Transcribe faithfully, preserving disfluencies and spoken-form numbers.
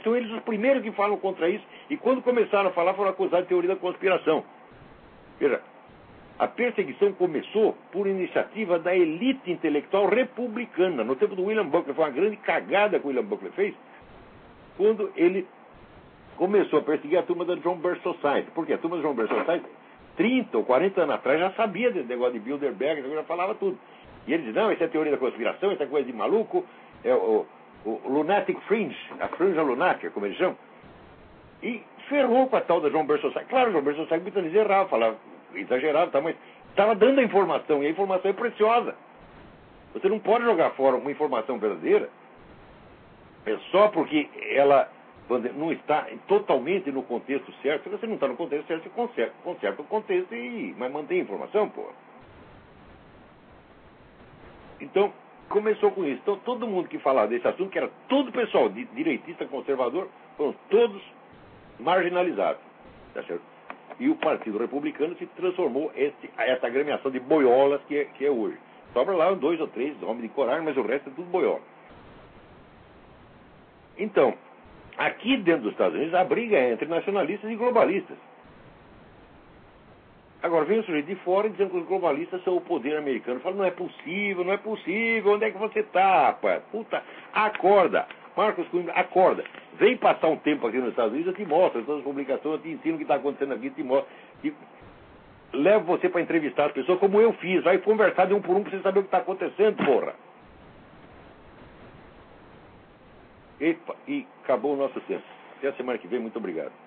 São eles os primeiros que falam contra isso, e quando começaram a falar, foram acusados de teoria da conspiração. Veja, a perseguição começou por iniciativa da elite intelectual republicana. No tempo do William Buckley, foi uma grande cagada que o William Buckley fez, quando ele começou a perseguir a turma da John Birch Society. Por quê? A turma da John Birch Society, trinta ou quarenta anos atrás, já sabia desse negócio de Bilderberg, já falava tudo. E ele dizia, não, isso é teoria da conspiração, isso é coisa de maluco, é o, o, o lunatic fringe, a franja lunática, como eles chamam. E ferrou com a tal da John Birch Society. Claro, a John Birch Society muitas vezes errava, falava, exagerava, tá, mas estava dando a informação, e a informação é preciosa. Você não pode jogar fora uma informação verdadeira é só porque ela não está totalmente no contexto certo. Se você não está no contexto certo, você conserta, conserta o contexto, e, mas mantém a informação, pô. Então, começou com isso. Então, todo mundo que falava desse assunto, que era todo pessoal de, direitista, conservador, foram todos marginalizados. Tá certo? E o Partido Republicano se transformou esse, essa agremiação de boiolas que é, que é hoje. Sobra lá dois ou três homens de coragem, mas o resto é tudo boiola. Então, aqui dentro dos Estados Unidos, a briga é entre nacionalistas e globalistas. Agora, vem o sujeito de fora dizendo que os globalistas são o poder americano. Fala, não é possível, não é possível, onde é que você está, rapaz? Puta, acorda. Marcos Cunha, acorda. Vem passar um tempo aqui nos Estados Unidos, eu te mostro todas as publicações, eu te ensino o que está acontecendo aqui, eu te mostro. E levo você para entrevistar as pessoas como eu fiz. Vai conversar de um por um para você saber o que está acontecendo, porra. Epa, e acabou o nosso tempo. Até a semana que vem, muito obrigado.